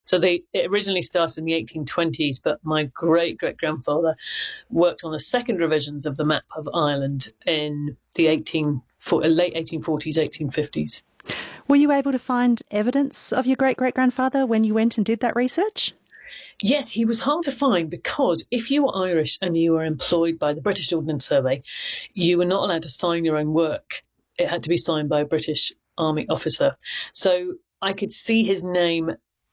So it originally started in the 1820s, but my great-great-grandfather worked on the second revisions of the map of Ireland in the late 1840s, 1850s. Were you able to find evidence of your great-great-grandfather when you went and did that research? Yes, he was hard to find because if you were Irish and you were employed by the British Ordnance Survey, you were not allowed to sign your own work. It had to be signed by a British Army officer. So I could see his name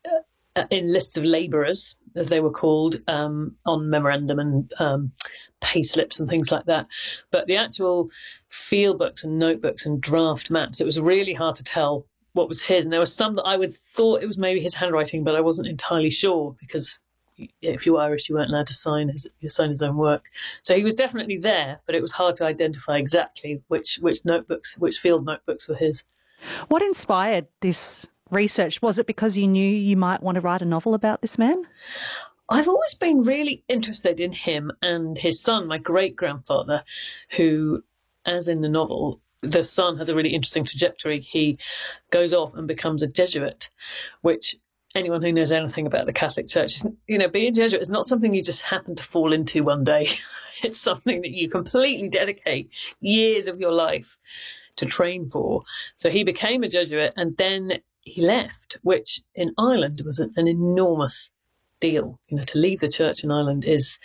in lists of labourers, as they were called, on memorandum and pay slips and things like that. But the actual field books and notebooks and draft maps, it was really hard to tell what was his. And there were some that I would thought it was maybe his handwriting, but I wasn't entirely sure because if you were Irish, you weren't allowed to sign his own work. So he was definitely there, but it was hard to identify exactly which field notebooks were his. What inspired this research? Was it because you knew you might want to write a novel about this man? I've always been really interested in him and his son, my great-grandfather, who, as in the novel, the son has a really interesting trajectory. He goes off and becomes a Jesuit, which anyone who knows anything about the Catholic Church, being a Jesuit is not something you just happen to fall into one day. It's something that you completely dedicate years of your life to train for. So he became a Jesuit and then he left, which in Ireland was an enormous deal. To leave the church in Ireland is,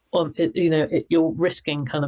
you're risking kind of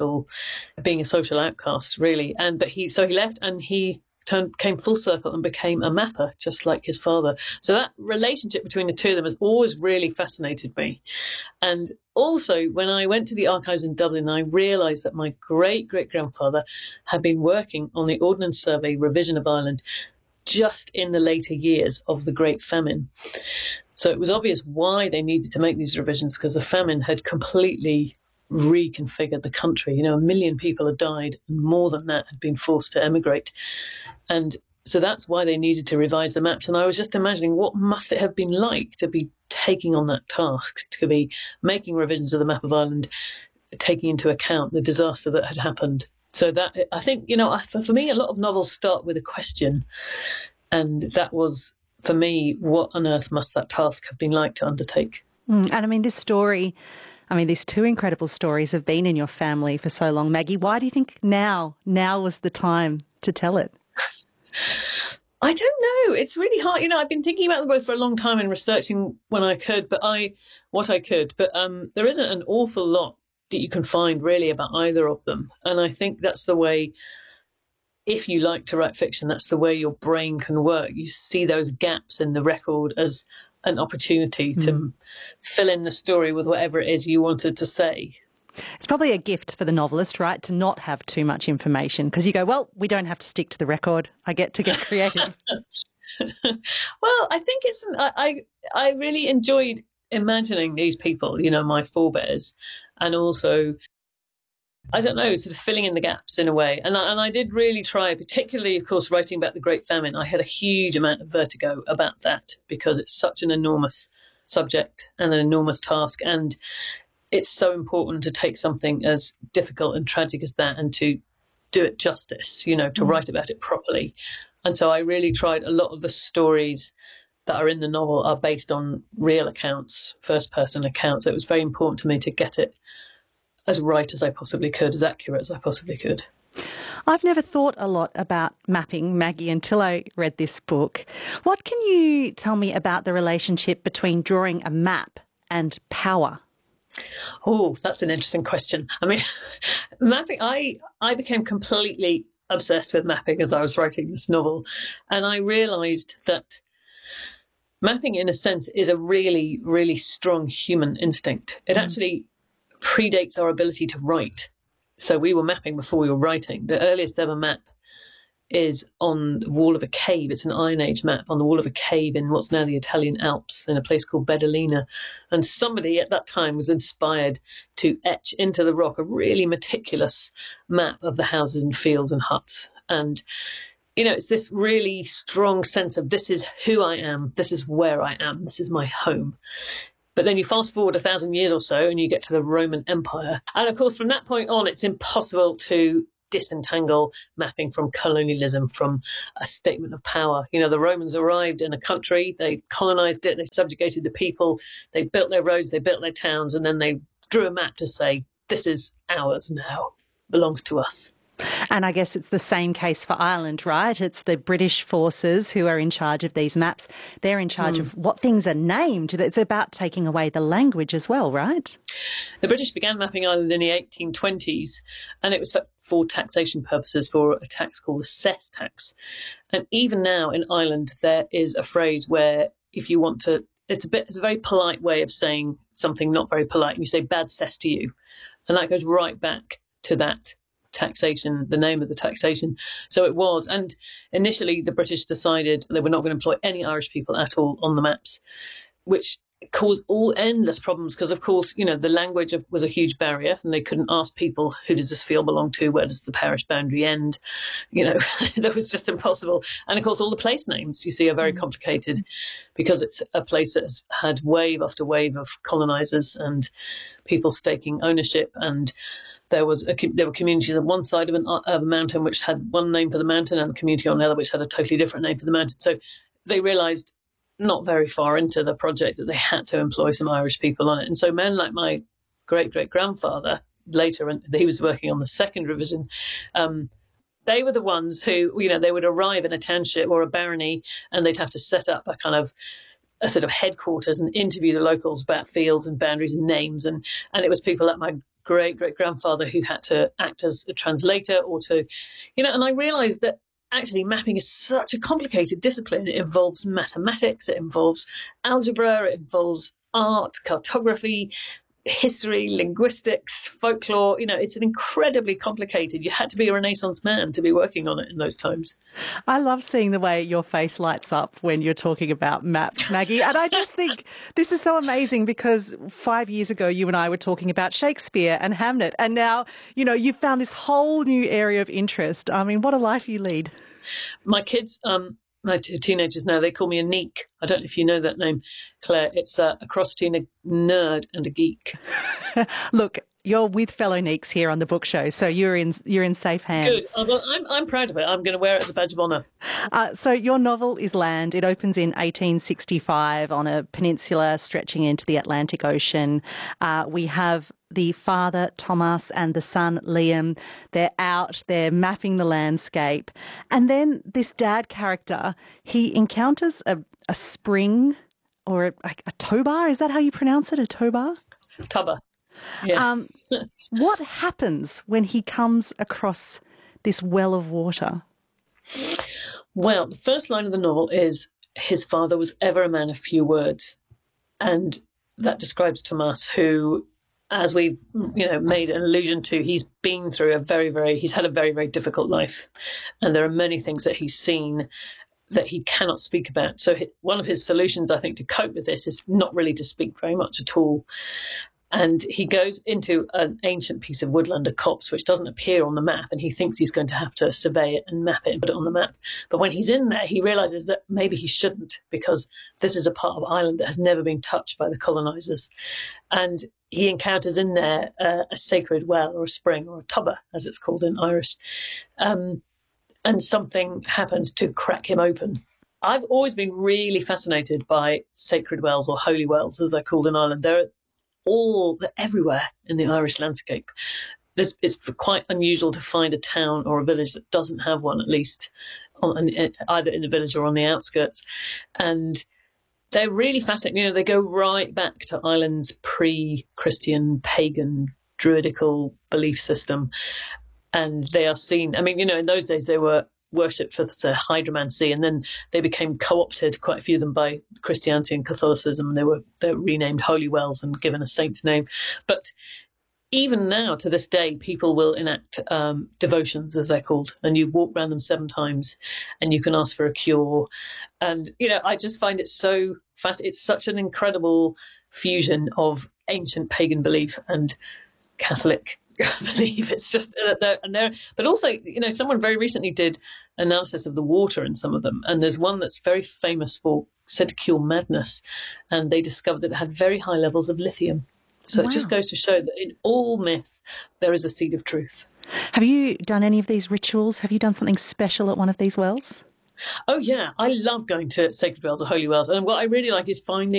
being a social outcast, really. But he left and he came full circle and became a mapper, just like his father. So that relationship between the two of them has always really fascinated me. And also, when I went to the archives in Dublin, I realised that my great-great-grandfather had been working on the Ordnance Survey revision of Ireland just in the later years of the Great Famine. So it was obvious why they needed to make these revisions, because the famine had completely reconfigured the country. 1 million people had died, and more than that had been forced to emigrate. And so that's why they needed to revise the maps. And I was just imagining what must it have been like to be taking on that task, to be making revisions of the map of Ireland, taking into account the disaster that had happened. So that, I think, for me, a lot of novels start with a question. And that was, for me, what on earth must that task have been like to undertake? And I mean, these two incredible stories have been in your family for so long. Maggie, why do you think now was the time to tell it? I don't know. It's really hard. I've been thinking about them both for a long time and researching when I could, what I could. But there isn't an awful lot that you can find really about either of them. And I think that's the way, if you like to write fiction, that's the way your brain can work. You see those gaps in the record as an opportunity to fill in the story with whatever it is you wanted to say. It's probably a gift for the novelist, right, to not have too much information, because you go, well, we don't have to stick to the record. I get to get creative. Well, I think I really enjoyed imagining these people, my forebears, and also, I don't know, sort of filling in the gaps in a way. And I did really try, particularly, of course, writing about the Great Famine. I had a huge amount of vertigo about that because it's such an enormous subject and an enormous task. And it's so important to take something as difficult and tragic as that and to do it justice, to write about it properly. And so I really tried. A lot of the stories that are in the novel are based on real accounts, first-person accounts. So it was very important to me to get it as right as I possibly could, as accurate as I possibly could. I've never thought a lot about mapping, Maggie, until I read this book. What can you tell me about the relationship between drawing a map and power? Oh, that's an interesting question. I mean, mapping, I became completely obsessed with mapping as I was writing this novel. And I realised that mapping, in a sense, is a really, really strong human instinct. It actually predates our ability to write. So we were mapping before we were writing. The earliest ever map is on the wall of a cave. It's an Iron Age map on the wall of a cave in what's now the Italian Alps in a place called Bedolina. And somebody at that time was inspired to etch into the rock a really meticulous map of the houses and fields and huts. And, it's this really strong sense of this is who I am, this is where I am, this is my home. But then you fast forward 1,000 years or so and you get to the Roman Empire. And of course, from that point on, it's impossible to disentangle mapping from colonialism, from a statement of power. The Romans arrived in a country, they colonized it, they subjugated the people, they built their roads, they built their towns, and then they drew a map to say, this is ours now, belongs to us. And I guess it's the same case for Ireland, right? It's the British forces who are in charge of these maps. They're in charge of what things are named. It's about taking away the language as well, right? The British began mapping Ireland in the 1820s, and it was for taxation purposes, for a tax called the cess tax. And even now in Ireland, there is a phrase where if you want to, it's a very polite way of saying something not very polite, and you say bad cess to you. And that goes right back to that taxation, the name of the taxation. So it was. And initially, the British decided they were not going to employ any Irish people at all on the maps, which caused all endless problems because, of course, the language was a huge barrier, and they couldn't ask people, who does this field belong to? Where does the parish boundary end? That was just impossible. And of course, all the place names you see are very complicated because it's a place that has had wave after wave of colonizers and people staking ownership. And there were communities on one side of a mountain which had one name for the mountain, and a community on the other which had a totally different name for the mountain. So they realised not very far into the project that they had to employ some Irish people on it. And so men like my great-great-grandfather, later, and he was working on the second revision, they were the ones who, they would arrive in a township or a barony, and they'd have to set up a sort of headquarters and interview the locals about fields and boundaries and names. And it was people like my great-great-grandfather who had to act as a translator or to, and I realised that actually mapping is such a complicated discipline. It involves mathematics, it involves algebra, it involves art, cartography, history, linguistics, folklore. It's an incredibly complicated. You had to be a Renaissance man to be working on it in those times. I love seeing the way your face lights up when you're talking about maps, Maggie. And I just think this is so amazing because 5 years ago, you and I were talking about Shakespeare and Hamlet. And now, you've found this whole new area of interest. I mean, what a life you lead. My kids, my two teenagers now, they call me a neek. I don't know if you know that name, Claire. It's a cross between a nerd and a geek. Look, you're with fellow neeks here on the book show, so you're in safe hands. Good. Well, I'm proud of it. I'm going to wear it as a badge of honour. So your novel is Land. It opens in 1865 on a peninsula stretching into the Atlantic Ocean. We have the father, Thomas, and the son, Liam. They're out, they're mapping the landscape. And then this dad character, he encounters a spring or a tobar. Is that how you pronounce it, a tobar? Tubber. Yeah. What happens when he comes across this well of water? Well, the first line of the novel is, his father was ever a man of few words. And that describes Thomas, who, as we've made an allusion to, he's been through he's had a very, very difficult life. And there are many things that he's seen that he cannot speak about. So one of his solutions, I think, to cope with this is not really to speak very much at all. And he goes into an ancient piece of woodland, a copse, which doesn't appear on the map, and he thinks he's going to have to survey it and map it and put it on the map. But when he's in there, he realises that maybe he shouldn't, because this is a part of Ireland that has never been touched by the colonisers. And he encounters in there a sacred well or a spring or a tubber, as it's called in Irish. And something happens to crack him open. I've always been really fascinated by sacred wells, or holy wells, as they're called in Ireland. They're everywhere in the Irish landscape. It's quite unusual to find a town or a village that doesn't have one, at least either in the village or on the outskirts. And they're really fascinating. They go right back to Ireland's pre-Christian, pagan, druidical belief system. And they are seen, in those days they were worshipped for the hydromancy, and then they became co-opted, quite a few of them, by Christianity and Catholicism. They're renamed holy wells and given a saint's name. But even now, to this day, people will enact devotions, as they're called, and you walk around them 7 times and you can ask for a cure. And, I just find it so fascinating. It's such an incredible fusion of ancient pagan belief and Catholic believe. It's just but also, someone very recently did analysis of the water in some of them, and there's one that's very famous for, said to cure madness, and they discovered that it had very high levels of lithium. So Wow. It just goes to show that in all myth there is a seed of truth. Have you done any of these rituals? Have you done something special at one of these wells? Oh, yeah. I love going to sacred wells or holy wells. And what I really like is finding